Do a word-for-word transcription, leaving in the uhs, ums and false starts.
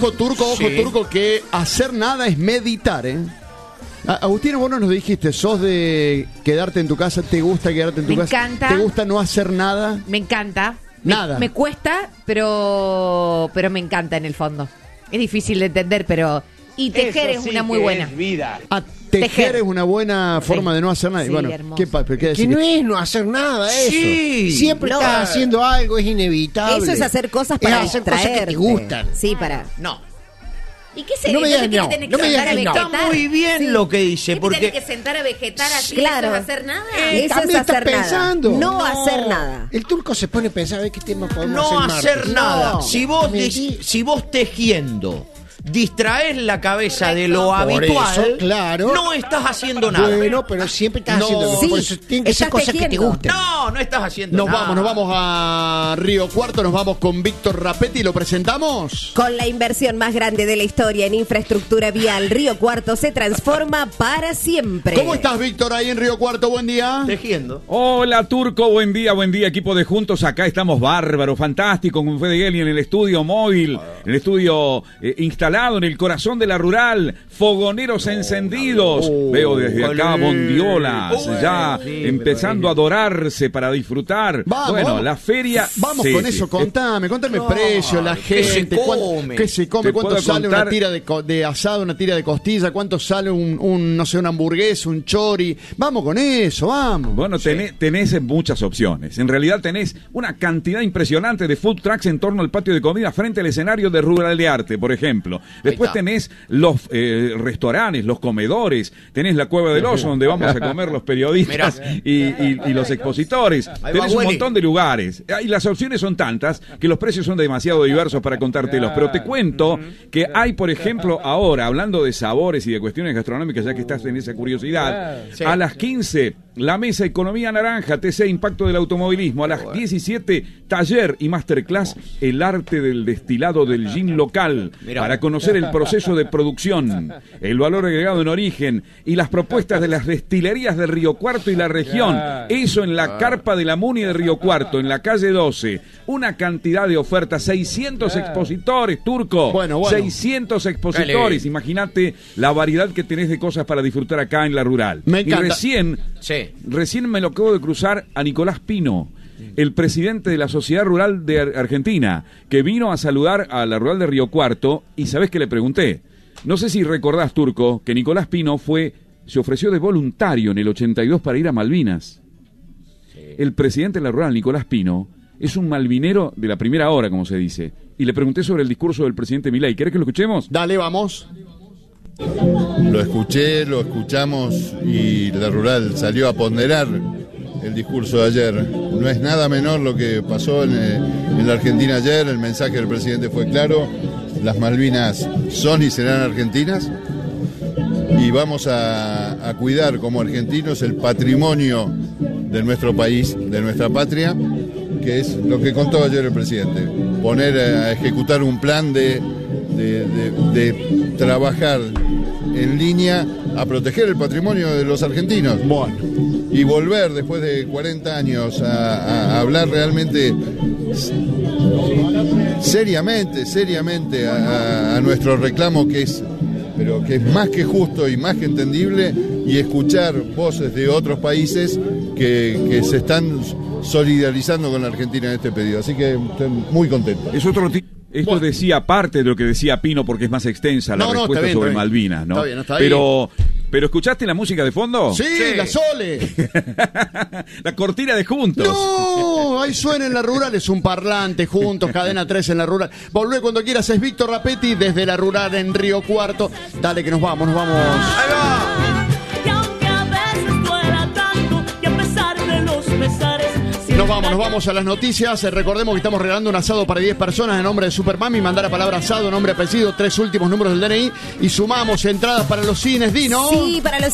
Ojo, Turco, ojo, sí. Turco, que hacer nada es meditar, ¿eh? Agustina, vos no nos dijiste, sos de quedarte en tu casa, ¿te gusta quedarte en tu me casa? Me encanta. ¿Te gusta no hacer nada? Me encanta. Nada. Me, me cuesta, pero pero me encanta en el fondo. Es difícil de entender, pero... Y tejer Eso es sí una muy que buena. Es vida. Ah, tejer, tejer es una buena forma sí. de no hacer nada. Sí, bueno, hermoso. ¿qué, pa- qué Que no es no hacer nada eso. Sí. Siempre No. estás haciendo algo, es inevitable. Eso es hacer cosas para es hacer cosas que te distraerte. gustan. Sí, para... No. ¿Y qué sería? No me digas ¿No te no, tenés no que me sentar a digas no. vegetar? Está muy bien Sí. lo que dice, ¿Qué te porque... tenés que sentar a vegetar así? Claro. ¿Eso es hacer nada? Eh, Eso también es hacer estás pensando. nada. No, No. hacer nada. El turco se pone a pensar a ver qué tema podemos No hacer hacer martes. nada. No. Si vos Me de- di- si vos tejiendo distraes la cabeza de lo Correcto. Por habitual, eso, claro. no estás haciendo nada. Bueno, pero siempre estás No. haciendo algo. Sí, Por eso tienen que ser estás cosas que te tejiendo. gusten. No, no estás haciendo Nos nada. vamos, nos vamos a Río Cuarto, nos vamos con Víctor Rapetti, ¿lo presentamos? Con la inversión más grande de la historia en infraestructura vial, Río Cuarto se transforma para siempre. ¿Cómo estás, Víctor, ahí en Río Cuarto? Buen día. Tejiendo. Hola, Turco, buen día, buen día, equipo de Juntos. Acá estamos bárbaros, fantástico, con Fede Gelli en el estudio móvil, en el estudio eh, instalado en el corazón de la rural, fogoneros encendidos. Oh, Veo desde acá olé. bondiolas, Oh, ya sí, empezando a dorarse para disfrutar. Vamos, bueno, vamos. la feria... Vamos sí, con sí. eso, contame, contame No, precio, la ¿qué se gente, cuánto, come? qué se come, Te cuánto puedo sale contar- una tira de, co- de asado, una tira de costilla, cuánto sale un, un, no sé, una hamburguesa, un chori. Vamos con eso, vamos. Bueno, tenés, tenés muchas opciones. En realidad tenés una cantidad impresionante de food trucks en torno al patio de comida frente al escenario de Rural de Arte, por ejemplo. Después está. tenés los eh, restaurantes, los comedores, tenés la Cueva del Oso donde vamos a comer los periodistas y, y- y los expositores. Ahí va, Tenés un Willy. montón de lugares. Ah, Y las opciones son tantas que los precios son demasiado diversos para contártelos. Pero te cuento que hay, por ejemplo, ahora, hablando de sabores y de cuestiones gastronómicas, ya que estás en esa curiosidad, Sí. a las quince, la mesa Economía Naranja, T C Impacto del Automovilismo. A las diecisiete, taller y masterclass, el arte del destilado del gin local, Mirá. para conocer el proceso de producción, el valor agregado en origen y las propuestas de las destilerías de Río Cuarto y la región. Eso en la carpa de la Muni de Río Cuarto, en la calle doce. Una cantidad de ofertas, seiscientos expositores, Turco. Bueno, bueno. seiscientos expositores. Imagínate la variedad que tenés de cosas para disfrutar acá en la rural. Me Y encanta. recién, Sí. recién me lo acabo de cruzar a Nicolás Pino, el presidente de la Sociedad Rural de Ar- Argentina, que vino a saludar a la rural de Río Cuarto. Y ¿sabés qué le pregunté? No sé si recordás, Turco, que Nicolás Pino fue, se ofreció de voluntario en el ochenta y dos para ir a Malvinas. El presidente de la rural, Nicolás Pino, es un malvinero de la primera hora, como se dice. Y le pregunté sobre el discurso del presidente Milei. ¿Querés que lo escuchemos? Dale, vamos. Lo escuché, lo escuchamos y la rural salió a ponderar el discurso de ayer. No es nada menor lo que pasó en, eh, en la Argentina ayer. El mensaje del presidente fue claro. Las Malvinas son y serán argentinas. Y vamos a, a cuidar como argentinos el patrimonio de nuestro país, de nuestra patria, que es lo que contó ayer el presidente. Poner a ejecutar un plan de, de, de- de trabajar en línea a proteger el patrimonio de los argentinos. Bueno. Y volver después de cuarenta años a, a hablar realmente seriamente, seriamente a, a- a nuestro reclamo, que es, pero que es más que justo y más que entendible, y escuchar voces de otros países que, que se están solidarizando con la Argentina en este pedido. Así que estoy muy contento. Es otro ti- Esto Bueno. decía parte de lo que decía Pino, porque es más extensa la No, no, está respuesta bien, sobre está bien. Malvinas, ¿no? Está bien, está ahí. pero, pero ¿escuchaste la música de fondo? Sí, la Sole. La cortina de Juntos. No, ahí suena en la rural, es un parlante juntos, cadena tres en la rural. Volvé cuando quieras, es Víctor Rapetti desde la rural en Río Cuarto. Dale que nos vamos, nos vamos. Ahí va. Y aunque a veces duela tanto y a pesar de los pesares, Nos vamos, nos vamos a las noticias. Eh, Recordemos que estamos regalando un asado para diez personas en nombre de Supermami. Mandar a palabra asado, nombre, apellido, tres últimos números del D N I. Y sumamos entradas para los cines, Dino. Sí, para los